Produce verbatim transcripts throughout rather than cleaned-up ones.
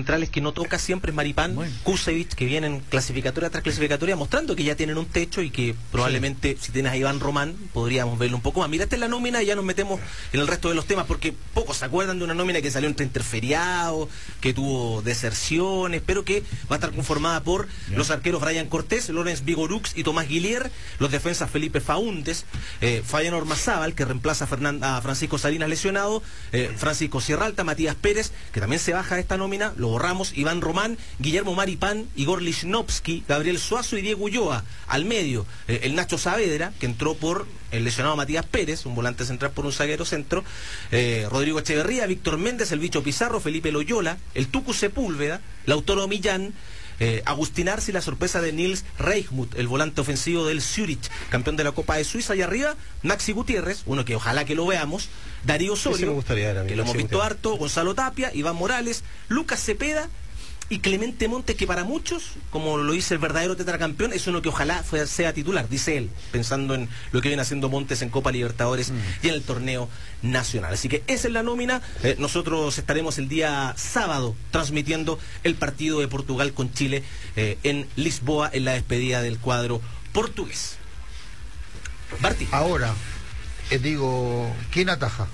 centrales que no toca siempre es Maripán, bueno. Kusevich, que vienen clasificatoria tras clasificatoria, mostrando que ya tienen un techo y que probablemente, sí. si tienes a Iván Román, podríamos verlo un poco más. Mira, esta es la nómina y ya nos metemos en el resto de los temas, porque pocos se acuerdan de una nómina que salió entre interferiados, que tuvo deserciones, pero que va a estar conformada por yeah. los arqueros Brian Cortés, Lorenz Vigorux y Tomás Guillier, los defensas Felipe Faúndes, eh, Fabián Ormazábal, que reemplaza a, Fernanda, a Francisco Salinas lesionado, eh, Francisco Sierralta, Matías Pérez, que también se baja de esta nómina, lo borramos, Iván Román, Guillermo Maripán, Igor Lichnowsky, Gabriel Suazo y Diego Ulloa. Al medio, eh, el Nacho Saavedra, que entró por el lesionado Matías Pérez, un volante central por un zaguero centro, eh, Rodrigo Echeverría, Víctor Méndez, el Bicho Pizarro, Felipe Loyola, el Tucu Sepúlveda, Lautaro Millán, Eh, Agustín Arce y la sorpresa de Nils Reichmuth, el volante ofensivo del Zurich, campeón de la Copa de Suiza. Y arriba, Maxi Gutiérrez, uno que ojalá que lo veamos, Darío Osorio, me gustaría, que lo hemos visto harto, Gonzalo Tapia, Iván Morales, Lucas Cepeda y Clemente Montes, que para muchos, como lo dice el verdadero tetracampeón, es uno que ojalá fue, sea titular, dice él, pensando en lo que viene haciendo Montes en Copa Libertadores mm. y en el torneo nacional. Así que esa es la nómina. Eh, nosotros estaremos el día sábado transmitiendo el partido de Portugal con Chile eh, en Lisboa, en la despedida del cuadro portugués. Barty. Ahora, eh, digo, ¿quién ataja?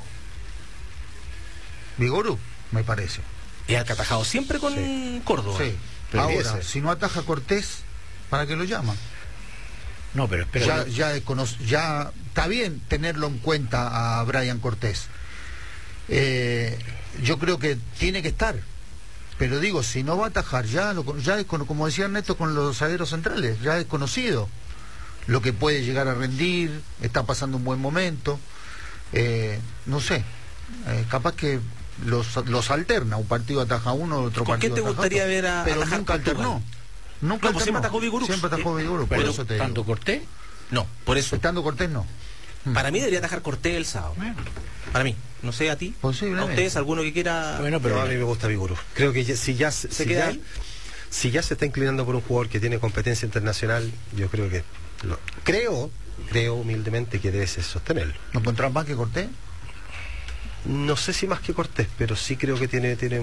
Vigorú, me parece. Y ha atajado siempre con sí. Córdoba. Sí. Pero ahora, ese. si no ataja Cortés, ¿para qué lo llaman? No, pero espera. Ya, ya, ya está bien tenerlo en cuenta a Brian Cortés. Eh, yo creo que tiene que estar. Pero digo, si no va a atajar, ya, lo, ya es con, como decía Ernesto con los zagueros centrales, ya es conocido lo que puede llegar a rendir, está pasando un buen momento. Eh, no sé, eh, capaz que Los, los alterna, un partido ataja uno, otro ¿Con partido quién te gustaría otro. ver a pero atajar nunca alternó? Nunca no, pues siempre atajó Vigorú. Siempre atajó Vigorú, por pero eso te ¿tanto digo. Cortés? No, por eso. Estando Cortés no. Para mí debería atajar Cortés el sábado. Bueno. Para mí, no sé a ti. Posiblemente. ¿A ustedes, alguno que quiera? Bueno, pero no, a mí me gusta Vigorú. Creo que ya, si ya ¿Se si queda ya, ahí? si ya se está inclinando por un jugador que tiene competencia internacional, yo creo que lo, creo, creo humildemente que debe sostenerlo. ¿No encontrás más que Cortés? No sé si más que Cortés, pero sí creo que tiene tiene,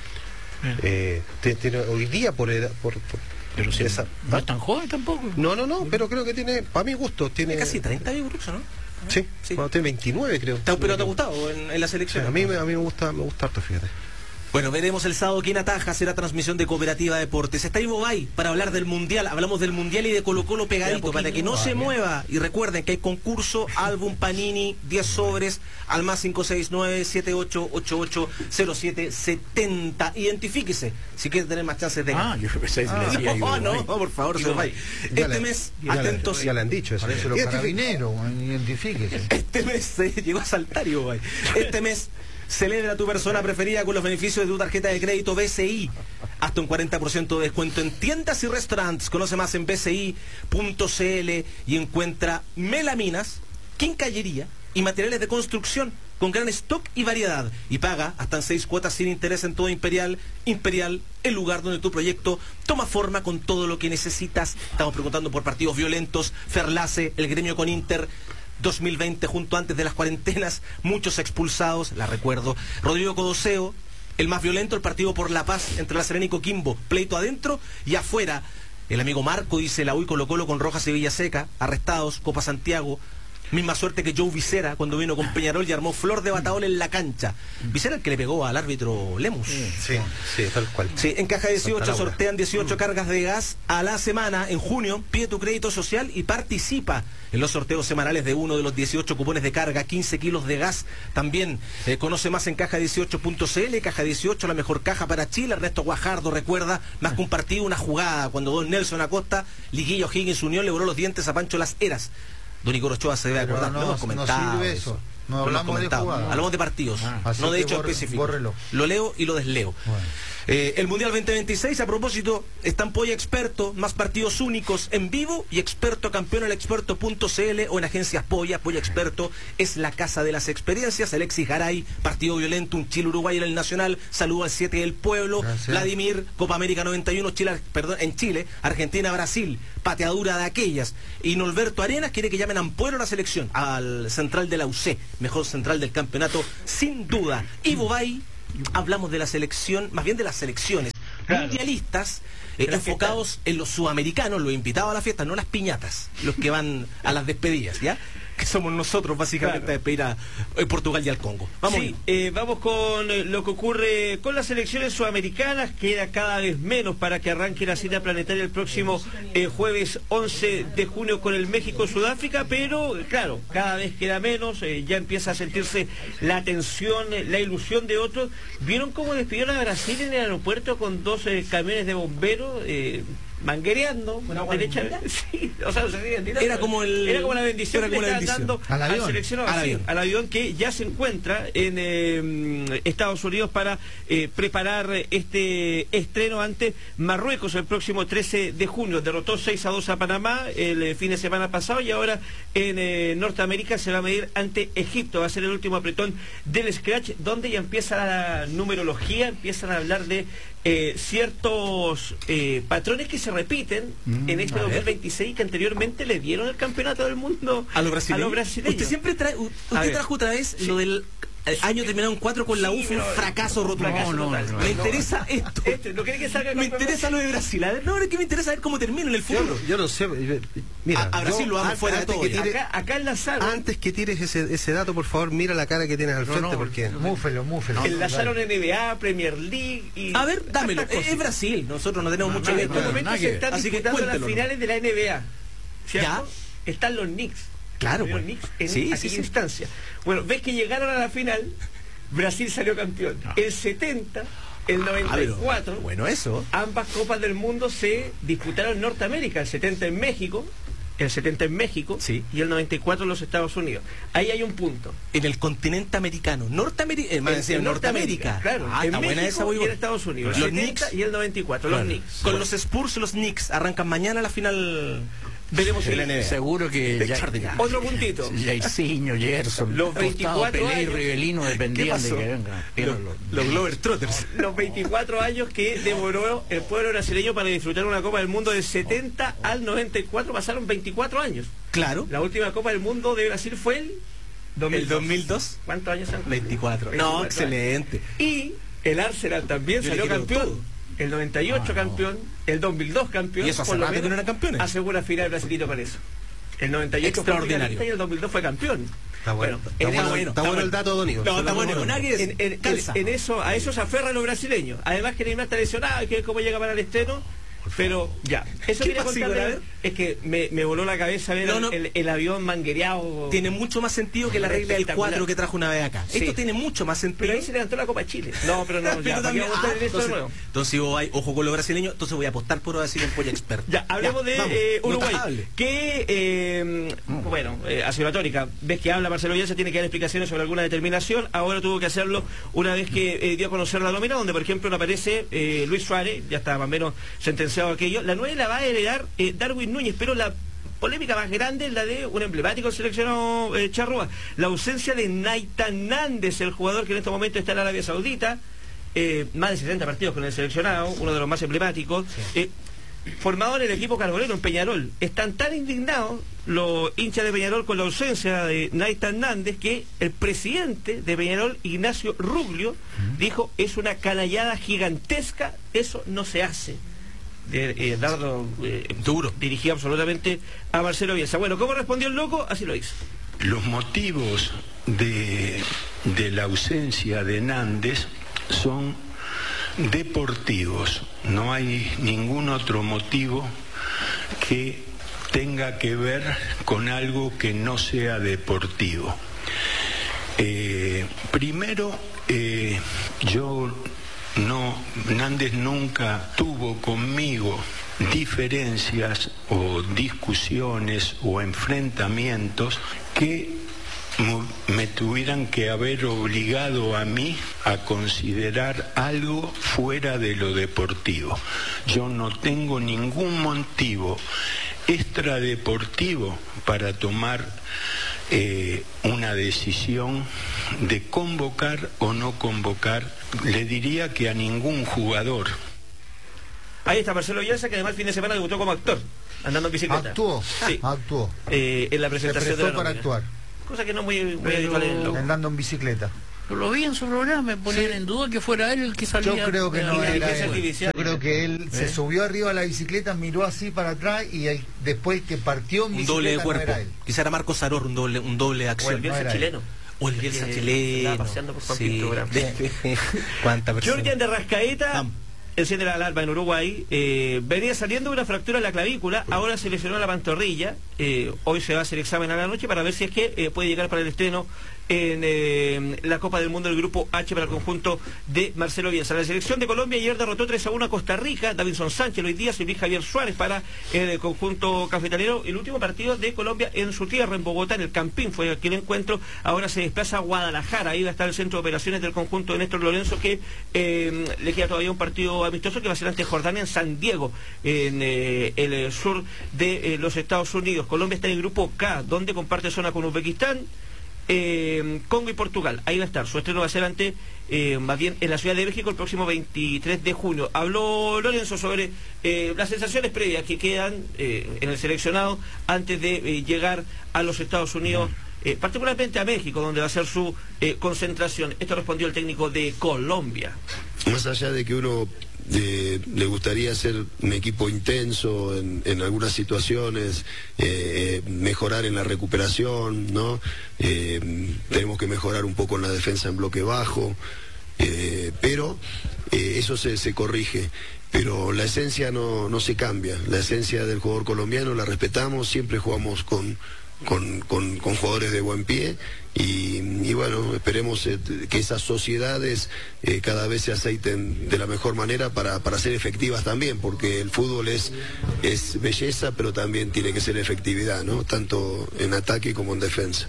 eh, tiene, tiene hoy día por edad, por, por pero si esa, no es tan joven tampoco. No, no, no, pero creo que tiene, para mi gusto, tiene casi treinta Vigorú, ¿no? Sí, sí. Cuando tiene veintinueve creo. ¿Pero te ha gustado en, en la selección? Sí, a mí a mí me gusta, me gusta harto, fíjate. Bueno, veremos el sábado quién ataja, será transmisión de Cooperativa Deportes. Está Ivo Bay para hablar del Mundial, hablamos del Mundial y de Colo Colo pegadito, para que no se mueva. Y recuerden que hay concurso, álbum Panini, diez sobres, al más cinco seis nueve, siete ocho ocho ocho, cero siete siete cero. Identifíquese, si quiere tener más chances de ganar. Ah, yo pensé que ah, le decía no, no, no, por favor, Ivo Bay. Este le, mes, ya atentos. Le, ya le han dicho eso. Parece los carabineros, identifíquese. Este mes se llegó a saltar, Ivo Bay. Este mes celebra a tu persona preferida con los beneficios de tu tarjeta de crédito B C I. Hasta un cuarenta por ciento de descuento en tiendas y restaurantes. Conoce más en b c i punto c l y encuentra melaminas, quincallería y materiales de construcción con gran stock y variedad. Y paga hasta en seis cuotas sin interés en todo Imperial. Imperial, el lugar donde tu proyecto toma forma con todo lo que necesitas. Estamos preguntando por partidos violentos. Ferlace, el gremio con Inter. dos mil veinte, junto antes de las cuarentenas, muchos expulsados, la recuerdo. Rodrigo Codoseo, el más violento, el partido por la paz entre La Serena y Coquimbo, pleito adentro y afuera. El amigo Marco dice la U y Colo Colo con Rojas y Villaseca, arrestados, Copa Santiago. Misma suerte que Joe Vicera cuando vino con Peñarol y armó flor de bataol en la cancha. Vicera el que le pegó al árbitro Lemus. Sí, sí, tal cual. Sí, en Caja dieciocho sortean dieciocho cargas de gas a la semana. En junio pide tu crédito social y participa en los sorteos semanales de uno de los dieciocho cupones de carga, quince kilos de gas. También eh, conoce más en caja dieciocho punto c l. Caja dieciocho, la mejor caja para Chile. Ernesto Guajardo recuerda, más que un partido, una jugada. Cuando don Nelson Acosta, Liguillo Higgins Unión, le voló los dientes a Pancho Las Heras. Don Igor Ochoa se debe acordar, no, lo hemos comentado. No sirve eso. No hablamos de jugadas. Hablamos de partidos, ah, no de hechos borre, específicos. Bórrelo. Lo leo y lo desleo. Bueno. Eh, el Mundial veinte veintiséis, a propósito, está en Polla Experto, más partidos únicos en vivo y Experto Campeón en experto punto c l o en agencias Polla. Polla Experto es la casa de las experiencias. Alexis Garay, partido violento, un Chile-Uruguay en el Nacional, saludo al siete del pueblo. Gracias. Vladimir, Copa América noventa y uno, Chile, perdón, en Chile, Argentina-Brasil, pateadura de aquellas. Y Norberto Arenas quiere que llamen a Ampuero a la selección, al central de la U C, mejor central del campeonato, sin duda. Ivo Bay, hablamos de la selección, más bien de las selecciones. Claro. mundialistas eh, enfocados en los sudamericanos, los invitados a la fiesta, no las piñatas, los que van a las despedidas, ¿ya? Que somos nosotros básicamente claro. a despedir a eh, Portugal y al Congo. Vamos, sí, eh, vamos con eh, lo que ocurre con las elecciones sudamericanas. Queda cada vez menos para que arranque la cita planetaria el próximo eh, jueves once de junio con el México-Sudáfrica, pero claro, cada vez queda menos, eh, ya empieza a sentirse la tensión, eh, la ilusión de otros. ¿Vieron cómo despidieron a Brasil en el aeropuerto con dos eh, camiones de bomberos? Eh, manguereando derecha, sí, o sea, era como el era como la bendición, era como la bendición. Dando al avión, al, seleccionado, al, sí, avión. al avión que ya se encuentra en eh, Estados Unidos para eh, preparar este estreno ante Marruecos el próximo trece de junio. Derrotó seis a dos a Panamá el eh, fin de semana pasado y ahora en eh, Norteamérica se va a medir ante Egipto. Va a ser el último apretón del scratch, donde ya empieza la numerología, empiezan a hablar de Eh, ciertos eh, patrones que se repiten mm, en este dos mil veintiséis que anteriormente le dieron el campeonato del mundo a los brasileños. Brasileño. Usted siempre trae, usted trajo otra vez sí. lo del eh, año terminado en cuatro con la U F, sí, un fracaso rotundo. No, no, no, me interesa esto. Este, ¿no que salga me interesa lo de Brasil. A ver, no, es que me interesa ver cómo termina en el fútbol. Yo, yo no sé. Mira, a, a Brasil yo, lo hago fuera de todo. Tire, acá, acá enlazaron. Antes que tires ese, ese dato, por favor, mira la cara que tienes al no, frente, no, porque múfelo, múfelo. No, enlazaron N B A, Premier League y. A ver, dámelo. Es, es Brasil. Nosotros no tenemos no, mucho que ver. En este momento se están Así disputando que las finales de la N B A. ¿Cierto? ¿Ya? Están los Knicks. Claro, los pues. Knicks en sí, aquella sí, sí. instancia. Bueno, ves que llegaron a la final. Brasil salió campeón. No. El setenta, el noventa y cuatro. Ah, bueno, eso. Ambas copas del mundo se disputaron en Norteamérica. El setenta en México, el setenta en México sí. y el noventa y cuatro en los Estados Unidos. Ahí hay un punto. En el continente americano. Norteamérica. Eh, en, en Norteamérica. Claro. Ah, en está México buena esa, y en Estados Unidos. Los el setenta Knicks y el noventa y cuatro. Claro. Los Knicks. Con bueno. los Spurs, los Knicks arrancan mañana la final. Veremos el N B A. Seguro que ya, ya, otro puntito. Jairzinho, Gerson, los veinticuatro Pelé y años, Rivelino dependían de que vengan. Los, los Glover Trotters. Los veinticuatro años que demoró el pueblo brasileño para disfrutar una Copa del Mundo del setenta al noventa y cuatro, pasaron veinticuatro años. Claro. La última Copa del Mundo de Brasil fue el dos mil dos. ¿El dos mil dos? ¿Cuántos años han veinticuatro. veinticuatro. No, excelente. Años. Y el Arsenal también Yo salió campeón. El noventa y ocho ah, campeón, no. el dos mil dos campeón. Y eso hace rato que no eran campeones. Asegura final Brasilito con eso. El noventa y ocho extraordinario. Fue y el dos mil dos fue campeón. Está bueno. bueno está, bueno, bueno, está bueno el dato, Donio. No, está bueno. En, en, en, en eso, a eso se aferran los brasileños. Además que Neymar está lesionado, que cómo llega para el estreno. Pero ya, eso quería contarle, es que me, me voló la cabeza ver no, no. El, el avión manguereado. Tiene mucho más sentido que la regla del cuatro que trajo una vez acá. Sí. Esto tiene mucho más sentido. Pero ahí se levantó la Copa Chile. No, pero no, pero ya, también, ah, entonces, de nuevo. Entonces, si vos hay ojo con los brasileños, entonces voy a apostar por Brasil en polla experto. Ya, hablemos ya, de vamos, eh, Uruguay. Notable. Que, eh, mm. bueno, eh, ha sido la tónica. Ves que habla Marcelo Bielsa, tiene que dar explicaciones sobre alguna determinación. Ahora tuvo que hacerlo una vez que eh, dio a conocer la nómina, donde, por ejemplo, no aparece eh, Luis Suárez, ya está más o menos sentenciado aquello. La nueva la va a heredar eh, Darwin Núñez, pero la polémica más grande es la de un emblemático seleccionado eh, Charrúa, la ausencia de Naitan Nández, el jugador que en este momento está en Arabia Saudita, eh, más de setenta partidos con el seleccionado, uno de los más emblemáticos, sí. eh, formado en el equipo carbolero en Peñarol. Están tan indignados los hinchas de Peñarol con la ausencia de Naitan Nández que el presidente de Peñarol, Ignacio Ruglio, uh-huh. dijo, es una canallada gigantesca, eso no se hace. De, eh, dardo eh, duro, dirigido absolutamente a Marcelo Bielsa. Bueno, ¿cómo respondió el loco? Así lo hizo. Los motivos de, de la ausencia de Nández son deportivos. No hay ningún otro motivo que tenga que ver con algo que no sea deportivo. Eh, primero, eh, yo no, Nández nunca tuvo conmigo diferencias o discusiones o enfrentamientos que me tuvieran que haber obligado a mí a considerar algo fuera de lo deportivo. Yo no tengo ningún motivo extradeportivo para tomar eh, una decisión de convocar o no convocar, le diría que a ningún jugador. Ahí está Marcelo Bielsa, que además el fin de semana debutó como actor, andando en bicicleta. Actuó, sí. actuó. Eh, en la presentación Se prestó de la para nómina. actuar. Cosa que no es muy, muy habitual en el loco. Andando en bicicleta. lo vi en su programa, me ponían sí. en duda que fuera él el que salía. Yo creo que no era él. Yo creo que él ¿Eh? se subió arriba a la bicicleta, miró así para atrás y el, después que partió en un bicicleta doble de cuerpo. No era él. Quizá era Marcos Saror, un doble, un doble de acción. O el Bielsa no chileno. O el Bielsa chileno. Paseando por sí. ¿Cuánta persona? Jorge de Rascaeta. Vamos. Enciende la alarma en Uruguay. Eh, venía saliendo una fractura en la clavícula, ahora se lesionó la pantorrilla. Eh, hoy se va a hacer examen a la noche para ver si es que eh, puede llegar para el estreno en eh, la Copa del Mundo del Grupo H para el conjunto de Marcelo Bielsa. La selección de Colombia ayer derrotó tres a uno a Costa Rica. Davinson Sánchez, Luis Díaz y Luis Javier Suárez para el conjunto cafetalero. El último partido de Colombia en su tierra, en Bogotá, en el Campín, fue aquel encuentro. Ahora se desplaza a Guadalajara. Ahí va a estar el centro de operaciones del conjunto de Néstor Lorenzo, que eh, le queda todavía un partido amistoso que va a ser ante Jordania en San Diego, en eh, el sur de eh, los Estados Unidos. Colombia está en el grupo K, donde comparte zona con Uzbekistán, eh, Congo y Portugal. Ahí va a estar. Su estreno va a ser ante, eh, más bien, en la Ciudad de México el próximo veintitrés de junio. Habló Lorenzo sobre eh, las sensaciones previas que quedan eh, en el seleccionado antes de eh, llegar a los Estados Unidos, eh, particularmente a México, donde va a ser su eh, concentración. Esto respondió el técnico de Colombia. Más allá de que uno eh, le gustaría ser un equipo intenso en, en algunas situaciones, eh, mejorar en la recuperación, ¿no? Eh, tenemos que mejorar un poco en la defensa en bloque bajo, eh, pero eh, eso se, se corrige. Pero la esencia no, no se cambia, la esencia del jugador colombiano la respetamos, siempre jugamos con... Con, con, con jugadores de buen pie y, y bueno, esperemos eh, que esas sociedades eh, cada vez se aceiten de la mejor manera para, para ser efectivas también, porque el fútbol es, es belleza, pero también tiene que ser efectividad, ¿no? Tanto en ataque como en defensa.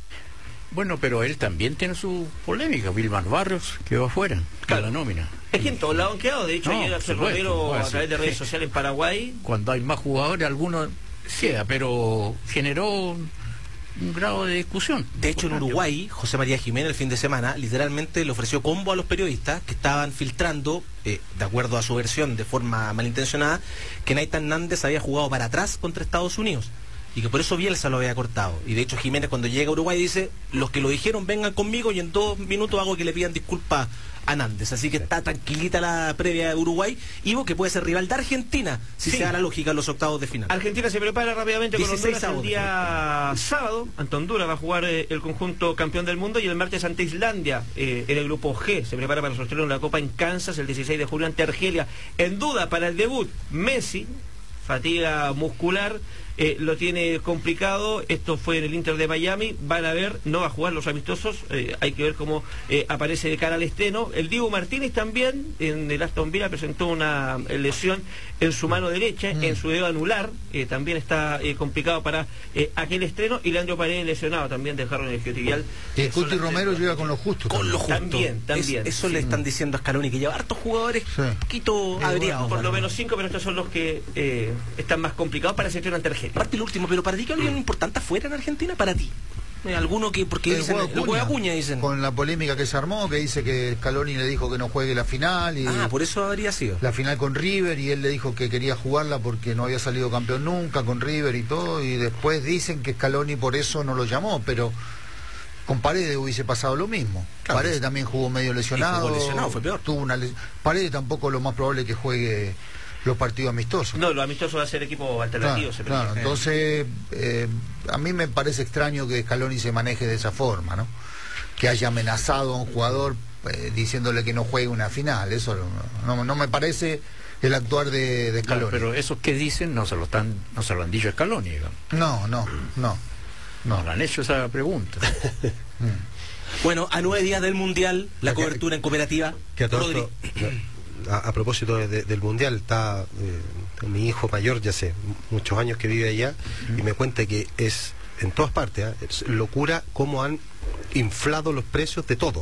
Bueno, pero él también tiene su polémica. Vilmar Barrios quedó afuera, claro, de la nómina. Es que en todos lados han quedado. De hecho, no, ayer Axel Romero a través de redes sociales en Paraguay. Cuando hay más jugadores, algunos queda, pero generó un, un grado de discusión. De hecho, en Uruguay, José María Jiménez el fin de semana literalmente le ofreció combo a los periodistas que estaban filtrando, eh, de acuerdo a su versión, de forma malintencionada, que Nathan Nández había jugado para atrás contra Estados Unidos y que por eso Bielsa lo había cortado. Y de hecho Jiménez, cuando llega a Uruguay, dice: los que lo dijeron vengan conmigo y en dos minutos hago que le pidan disculpas a Nández. Así que está tranquilita la previa de Uruguay. Ivo, que puede ser rival de Argentina si sí. se da la lógica en los octavos de final. Argentina se prepara rápidamente con Honduras el día sábado. Ante Honduras va a jugar eh, el conjunto campeón del mundo, y el martes ante Islandia, eh, en el grupo G. Se prepara para sortear la Copa en Kansas el dieciséis de julio ante Argelia. En duda para el debut, Messi, fatiga muscular, eh, lo tiene complicado. Esto fue en el Inter de Miami. Van a ver, no va a jugar los amistosos, eh, hay que ver cómo eh, aparece de cara al estreno. El Dibu Martínez también en el Aston Villa presentó una lesión en su mano derecha, mm. en su dedo anular, eh, también está eh, complicado para eh, aquel estreno. Y Leandro Paredes lesionado también, dejaron el isquiotibial. Y el Cuti Romero llega con lo justo. Con lo justo. También, también. Es, eso sí. Le están diciendo a Scaloni, que lleva hartos jugadores sí. un poquito agriados. Por lo menos cinco, pero estos son los que eh, están más complicados para ese estreno ante Argelia. Aparte el último, pero para ti, ¿qué alguien mm. importante afuera en Argentina? Para ti. Alguno que, porque el dicen, juego el juego Acuña, dicen. Con la polémica que se armó, que dice que Scaloni le dijo que no juegue la final. Y ah, por eso habría sido. La final con River, y él le dijo que quería jugarla porque no había salido campeón nunca con River y todo. Y después dicen que Scaloni por eso no lo llamó, pero con Paredes hubiese pasado lo mismo. Claro, Paredes también jugó medio lesionado. Jugó lesionado, fue peor. Tuvo una les... Paredes tampoco lo más probable que juegue los partidos amistosos. No, los amistosos va a ser equipo alternativo. Claro, se claro. Entonces, eh, a mí me parece extraño que Scaloni se maneje de esa forma, ¿no? Que haya amenazado a un jugador eh, diciéndole que no juegue una final. Eso no, no, no me parece el actuar de, de Scaloni. Claro, pero esos que dicen no se lo están, no se lo han dicho a Scaloni, digamos. No, no, no. No, le han hecho esa pregunta. mm. Bueno, a nueve días del Mundial, la que, cobertura en cooperativa. Que a, todo esto, a, a propósito de, de, del Mundial, está eh, mi hijo mayor, ya sé, muchos años que vive allá, mm. y me cuenta que es en todas partes, ¿eh? Es locura cómo han inflado los precios de todo.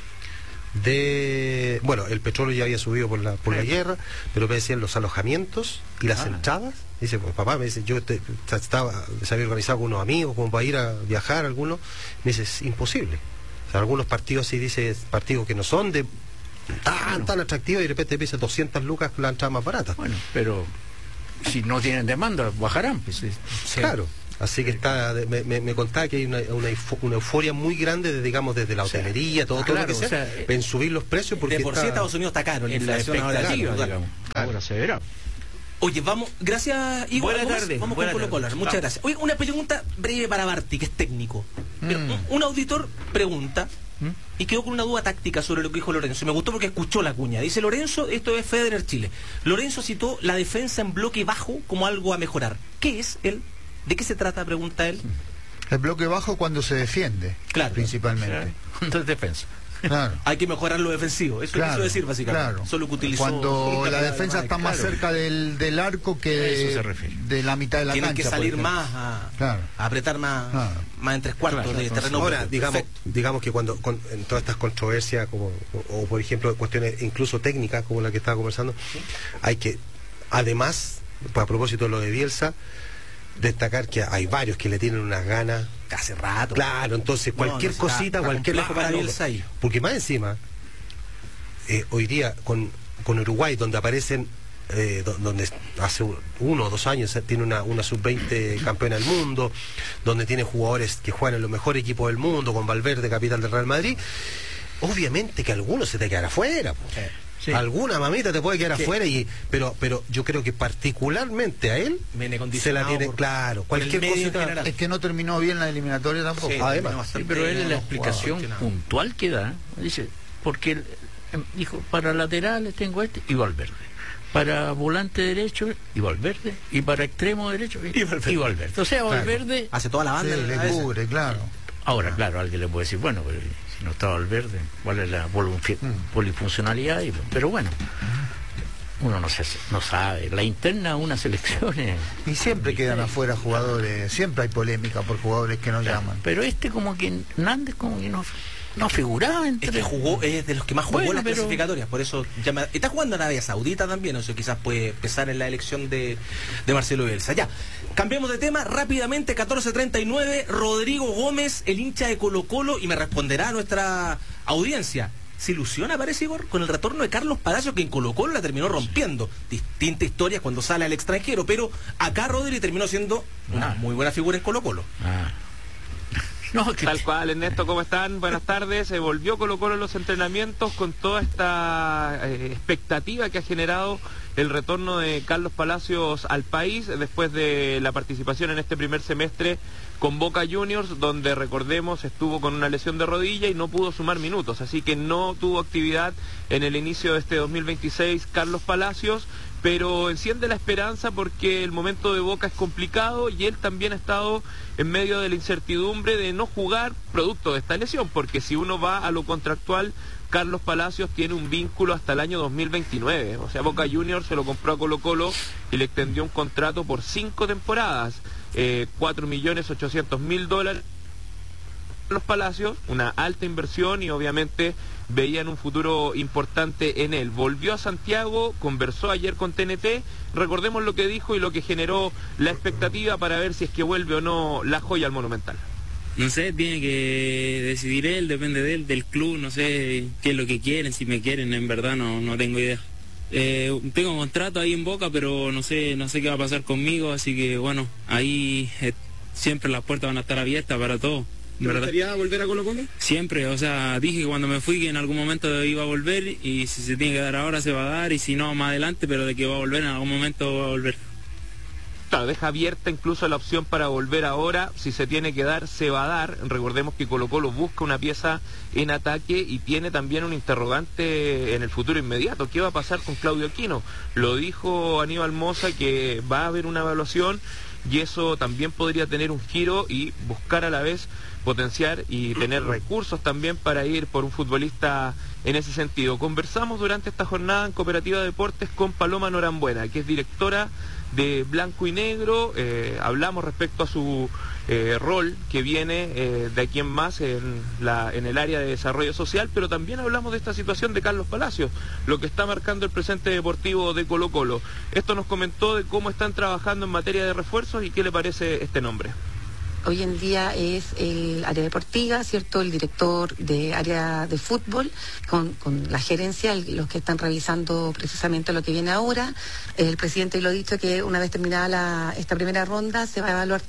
De bueno, el petróleo ya había subido por la por sí. la guerra, pero me decían los alojamientos y las ah. entradas. Dice, pues papá, me dice, yo te, estaba, se había organizado con unos amigos como para ir a viajar algunos. Me dice, es imposible. O sea, algunos partidos así, dice, partidos que no son de tan, bueno. tan atractivos, y de repente empieza doscientas lucas la entrada más barata. Bueno, pero si no tienen demanda, bajarán. Pues, sí. Claro. Así que está, me, me, me contaba que hay una, una, una euforia muy grande, de, digamos, desde la hotelería, todo, ah, todo claro, lo que sea, o sea, en subir los precios, porque de por sí está, Estados Unidos está caro, la en la inflación ahora, expectativa, claro, digamos. claro. Ahora se verá. Oye, vamos, gracias Igor. Buenas Gómez, tardes. Vamos Buenas con Colo tardes. Colo. Muchas Vamos. gracias. Oye, una pregunta breve para Barty, que es técnico. Mm. Un, un auditor pregunta y quedó con una duda táctica sobre lo que dijo Lorenzo. Me gustó porque escuchó la cuña. Dice Lorenzo, esto es Federer Chile. Lorenzo citó la defensa en bloque bajo como algo a mejorar. ¿Qué es él? ¿De qué se trata? Pregunta él. El bloque bajo cuando se defiende, Claro. principalmente. Entonces defensa. Claro. Hay que mejorar lo defensivo. Eso Claro, quiso decir básicamente. claro. Solo que utilizó Cuando una la palabra defensa más, está más claro. cerca del, del arco que A eso de, se refiere. de la mitad de la Tienen cancha. que por salir ejemplo. más a, Claro. a apretar más, Claro. más en tres cuartos Claro, de entonces, terreno. Ahora, propio. digamos, Perfecto. digamos que cuando con, en todas estas controversias, como, o, o por ejemplo cuestiones incluso técnicas, como la que estaba conversando, hay que, además, a propósito de lo de Bielsa, destacar que hay varios que le tienen unas ganas. Hace rato. Claro, entonces cualquier No, no, está- cosita, está cualquier complejo para no, Bielsa ahí. porque más encima, eh, hoy día con, con Uruguay, donde aparecen, eh, do- donde hace un- uno o dos años eh, tiene una, una sub veinte campeona del mundo, donde tiene jugadores que juegan en los mejores equipos del mundo, con Valverde, capital del Real Madrid, obviamente que algunos se te quedará afuera. po. Sí. Alguna mamita te puede quedar Sí. afuera, y pero pero yo creo que particularmente a él Viene se la condicionado tiene, por- claro, por el cualquier medio en cosita. general. Es que no terminó bien la eliminatoria tampoco. Sí, Además. terminó Sí, bastante- pero él en la no, explicación jugado, puntual que da, dice, porque él, em, dijo, para laterales tengo este y Valverde. Para volante derecho y Valverde. Y para extremo derecho y, Y Valverde. y Valverde. O sea, Valverde... Hace toda la Sí, banda. le a veces. cubre, claro. Ahora, claro, alguien le puede decir, bueno, pero si no está Valverde, ¿cuál es la polunfi- polifuncionalidad? Y- Pero bueno, uno no, se, no sabe. La interna de una selección es... Y siempre quedan afuera jugadores, siempre hay polémica por jugadores que no llaman. Pero este como que Nández como que no, no figuraba entre... Es que jugó, es de los que más jugó Bueno, en las pero- clasificatorias, por eso llama- está jugando Arabia Saudita también, eso quizás puede pesar en la elección de, de Marcelo Bielsa. Ya, cambiemos de tema rápidamente, catorce treinta y nueve, Rodrigo Gómez, el hincha de Colo Colo, y me responderá nuestra audiencia. ¿Se ilusiona, parece, Igor, con el retorno de Carlos Palacios, que en Colo Colo la terminó rompiendo? Distinta historia cuando sale al extranjero, pero acá Rodri terminó siendo una Ah. muy buena figura en Colo Colo. Ah. No, que Tal cual, Ernesto, ¿cómo están? Buenas tardes. Se volvió Colo Colo en los entrenamientos con toda esta eh, expectativa que ha generado el retorno de Carlos Palacios al país después de la participación en este primer semestre con Boca Juniors, donde recordemos estuvo con una lesión de rodilla y no pudo sumar minutos, así que no tuvo actividad en el inicio de este dos mil veintiséis Carlos Palacios, pero enciende la esperanza porque el momento de Boca es complicado y él también ha estado en medio de la incertidumbre de no jugar producto de esta lesión, porque si uno va a lo contractual, Carlos Palacios tiene un vínculo hasta el año dos mil veintinueve, o sea, Boca Juniors se lo compró a Colo Colo y le extendió un contrato por cinco temporadas, eh, cuatro millones ochocientos mil dólares. Los Palacios, una alta inversión y obviamente veían un futuro importante en él. Volvió a Santiago, conversó ayer con T N T, recordemos lo que dijo y lo que generó la expectativa para ver si es que vuelve o no la joya al Monumental. No sé, tiene que decidir él, depende de él, del club, no sé qué es lo que quieren, si me quieren, en verdad no, no tengo idea. Eh, tengo un contrato ahí en Boca, pero no sé, no sé qué va a pasar conmigo, así que bueno, ahí eh, siempre las puertas van a estar abiertas para todo. ¿Te gustaría volver a Colo Colo? Siempre, o sea, dije que cuando me fui que en algún momento iba a volver y si se tiene que dar ahora se va a dar y si no más adelante, pero de que va a volver en algún momento va a volver. Claro, deja abierta incluso la opción para volver ahora, si se tiene que dar, se va a dar. Recordemos que Colo Colo busca una pieza en ataque y tiene también un interrogante en el futuro inmediato. ¿Qué va a pasar con Claudio Aquino? Lo dijo Aníbal Mosa que va a haber una evaluación y eso también podría tener un giro y buscar a la vez potenciar y tener recursos también para ir por un futbolista en ese sentido. Conversamos durante esta jornada en Cooperativa Deportes con Paloma Norambuena, que es directora de Blanco y Negro. Eh, hablamos respecto a su eh, rol que viene eh, de aquí en más en, la, en el área de desarrollo social, pero también hablamos de esta situación de Carlos Palacios, lo que está marcando el presente deportivo de Colo Colo. Esto nos comentó de cómo están trabajando en materia de refuerzos y qué le parece este nombre. Hoy en día es el área deportiva, ¿cierto? El director de área de fútbol, con, con la gerencia, el, los que están revisando precisamente lo que viene ahora. El presidente lo ha dicho que una vez terminada la, esta primera ronda se va a evaluar todo.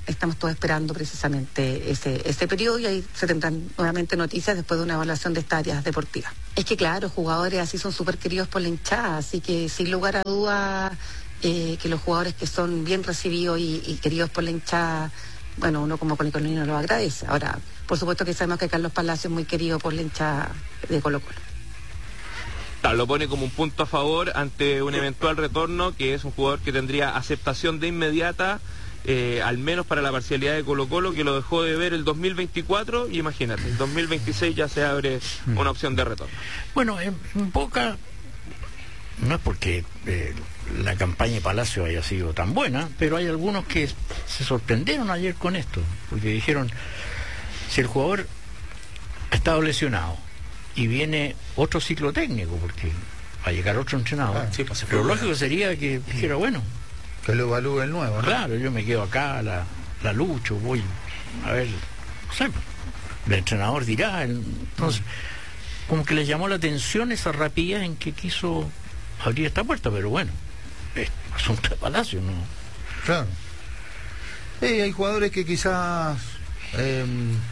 estamos todos esperando precisamente ese, ese periodo y ahí se tendrán nuevamente noticias después de una evaluación de estas áreas deportivas. Es que claro, jugadores así son súper queridos por la hinchada, así que sin lugar a dudas eh, que los jugadores que son bien recibidos y, y queridos por la hinchada, bueno, uno como colocolino lo agradece. Ahora, por supuesto que sabemos que Carlos Palacio es muy querido por la hinchada de Colo-Colo. Lo pone como un punto a favor ante un eventual retorno, que es un jugador que tendría aceptación de inmediata, eh, al menos para la parcialidad de Colo-Colo, que lo dejó de ver el dos mil veinticuatro, y imagínate, el dos mil veintiséis ya se abre una opción de retorno. Bueno, en Boca, no es porque eh, la campaña de Palacio haya sido tan buena, pero hay algunos que se sorprendieron ayer con esto, porque dijeron, si el jugador ha estado lesionado, y viene otro ciclo técnico, porque va a llegar otro entrenador. Ah, sí, pues, pero lógico sería que dijera, bueno, que lo evalúe el nuevo, ¿no? Claro, yo me quedo acá, la, la lucho, voy a ver, no sé, el entrenador dirá. Entonces, como que le llamó la atención esa rapidez en que quiso abrir esta puerta, pero bueno, es asunto de Palacio, ¿no? Claro. Sí, hay jugadores que quizás eh,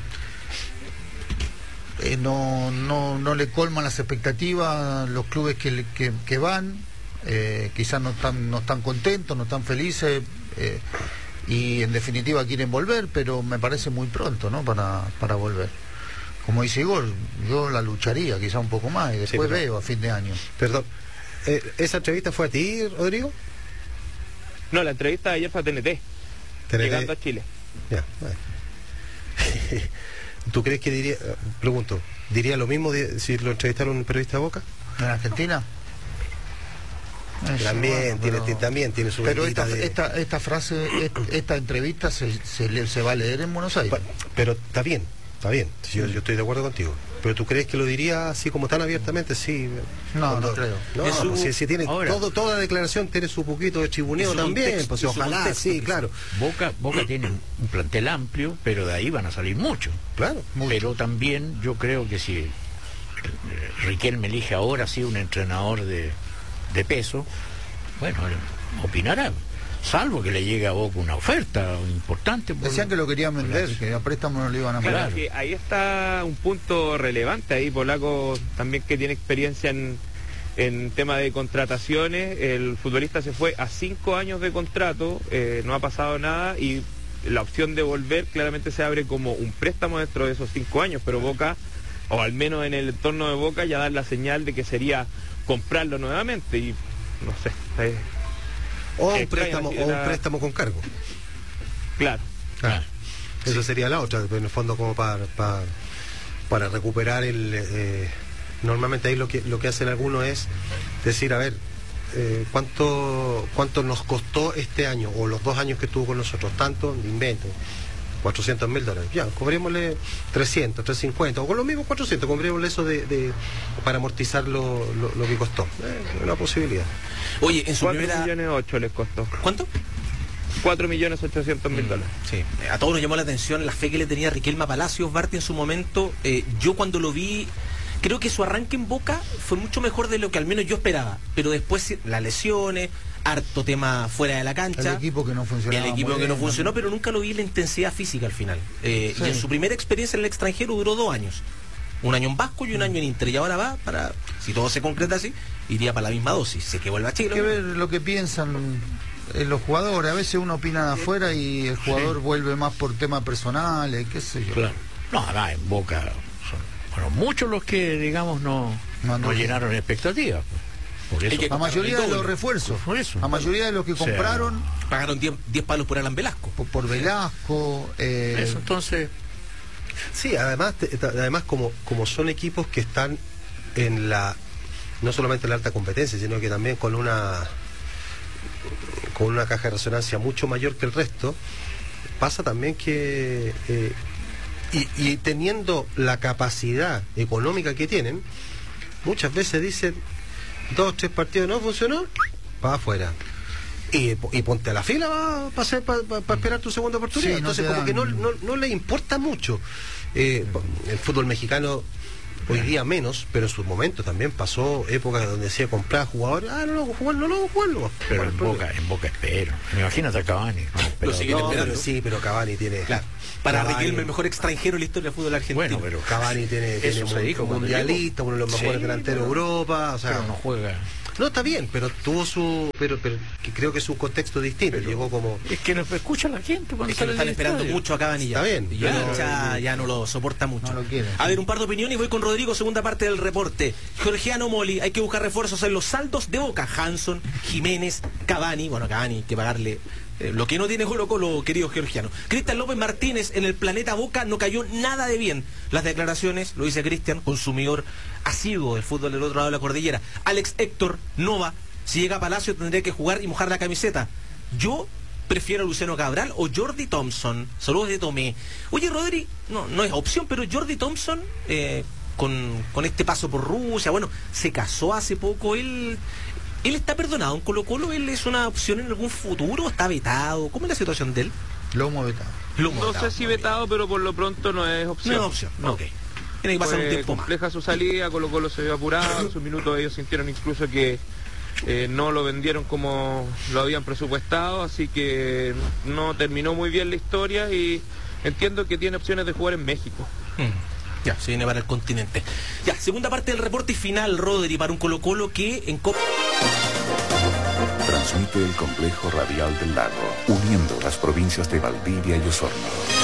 Eh, no, no, no le colman las expectativas los clubes que, que, que van, eh, quizás no están, no están contentos, no están felices, eh, y en definitiva quieren volver, pero me parece muy pronto, ¿no? Para, para volver. Como dice Igor, yo la lucharía quizá un poco más y después sí, pero, veo a fin de año. Perdón, eh, ¿esa entrevista fue a ti, Rodrigo? No, la entrevista de ayer fue a T N T, T N T. Llegando a Chile. Ya, bueno. ¿Tú crees que diría, pregunto, diría lo mismo de, si lo entrevistaron un periodista de Boca? ¿En Argentina? También, bueno, tiene, pero, también tiene su... Pero esta, de... esta, esta frase, esta entrevista se, se, se va a leer en Buenos Aires. Pero está bien, está bien, yo, yo estoy de acuerdo contigo. ¿Pero tú crees que lo diría así como tan abiertamente? Sí. No, cuando, no creo. No, no, pues, si, si tiene todo, toda declaración tiene su poquito de chibuneo también, texto, pues ojalá, contexto, sí, claro. Boca, Boca tiene un plantel amplio, pero de ahí van a salir muchos. Claro. Mucho. Pero también yo creo que si eh, Riquelme elige ahora sí un entrenador de, de peso, bueno, opinará. Salvo que le llegue a Boca una oferta importante. Por... Decían que lo querían vender, que a préstamo no le iban a pagar. Claro, que ahí está un punto relevante, ahí Polaco también, que tiene experiencia en, en tema de contrataciones. El futbolista se fue a cinco años de contrato, eh, no ha pasado nada, y la opción de volver claramente se abre como un préstamo dentro de esos cinco años, pero Boca, o al menos en el entorno de Boca, ya dan la señal de que sería comprarlo nuevamente, y no sé... Eh, O un, préstamo, o un préstamo con cargo. Claro. Claro. Eso sería la otra, en el fondo como para para, para recuperar el... Eh, normalmente ahí lo que lo que hacen algunos es decir, a ver, eh, ¿cuánto cuánto nos costó este año o los dos años que estuvo con nosotros? Tanto, invento, cuatrocientos mil dólares. Ya, cobrémosle trescientos, trescientos cincuenta, o con los mismos cuatrocientos, cobrémosle eso de, de para amortizar lo, lo, lo que costó. Es eh, una posibilidad. Oye, en su cuatro primera... millones ocho les costó. ¿Cuánto? cuatro millones ochocientos mil dólares. Sí, a todos nos llamó la atención la fe que le tenía Riquelme a Palacios, Barty, en su momento. Eh, yo cuando lo vi, creo que su arranque en Boca fue mucho mejor de lo que al menos yo esperaba, pero después las lesiones, harto tema fuera de la cancha, el equipo que no funcionó, el equipo que bien, no funcionó, pero nunca lo vi la intensidad física al final. Eh, sí. Y en su primera experiencia en el extranjero duró dos años, un año en Vasco y un año en Inter, y ahora va para, si todo se concreta así, iría para la misma dosis, sé que vuelva a Chile. Hay que ver lo que piensan eh, los jugadores. A veces uno opina de afuera y el jugador sí. vuelve más por temas personales, qué sé yo. Claro. No, acá en Boca son, bueno, muchos los que, digamos, no, no, no, no llenaron expectativas. Por eso. La mayoría de los refuerzos, por eso. La mayoría de los que compraron, o sea, pagaron diez palos por Alan Velasco. Por, por Velasco. Eh, eso, entonces... Sí, además, además como, como son equipos que están en la, no solamente en la alta competencia, sino que también con una con una caja de resonancia mucho mayor que el resto, pasa también que eh, y, y teniendo la capacidad económica que tienen, muchas veces dicen dos, tres partidos no funcionó, para afuera. Y, y ponte a la fila para pa, pa, pa esperar tu segunda oportunidad. Sí, entonces no como dan... que no, no, no le importa mucho. Eh, el fútbol mexicano Hoy día menos, pero en su momento también pasó épocas donde decía comprar jugadores, ah, no lo hago jugar, no lo hago jugar, no. Pero en Boca, en Boca espero. Imagínate a Cavani. Pero, no, pero sí, pero Cavani tiene... Claro. Para Cavani, Riquelme, el mejor extranjero en la historia del fútbol argentino. Bueno, pero Cavani tiene, tiene se dijo, mundialista, uno de los mejores sí, delanteros de Europa, o sea, pero no juega. No, está bien, pero tuvo su... Pero, pero que creo que es un contexto distinto. Pero llegó como... Es que nos escucha la gente cuando es que lo están esperando estadio. mucho a Cavani ya. Está bien. Y claro, ya, ya no lo soporta mucho. No lo quiere, a sí. ver, un par de opiniones y voy con Rodrigo, segunda parte del reporte. Georgiano Moli, hay que buscar refuerzos en los saldos de Boca. Hanson, Jiménez, Cavani. Bueno, Cavani hay que pagarle... lo que no tiene Colo Colo, querido Georgiano. Cristian López Martínez, en el planeta Boca no cayó nada de bien. Las declaraciones, lo dice Cristian, consumidor asiduo del fútbol del otro lado de la cordillera. Alex Héctor Nova, si llega a Palacio tendría que jugar y mojar la camiseta. Yo prefiero a Luciano Cabral o Jordi Thompson. Saludos de Tomé. Oye, Rodri, no, no es opción, pero Jordi Thompson, eh, con, con este paso por Rusia, bueno, se casó hace poco, él... ¿Él está perdonado en Colo Colo? ¿Él es una opción en algún futuro? ¿Está vetado? ¿Cómo es la situación de él? Lomo vetado. Lomo no vetado, sé si vetado, pero por lo pronto no es opción. No es opción, no. Ok. Tiene que pasar Fue un tiempo compleja más. su salida, Colo Colo se vio apurado, en sus minutos ellos sintieron incluso que eh, no lo vendieron como lo habían presupuestado, así que no terminó muy bien la historia y entiendo que tiene opciones de jugar en México. Mm. Ya, se viene para el continente. Ya, segunda parte del reporte final, Rodri, para un Colo Colo que en Copa... Transmite el complejo radial del lago, uniendo las provincias de Valdivia y Osorno.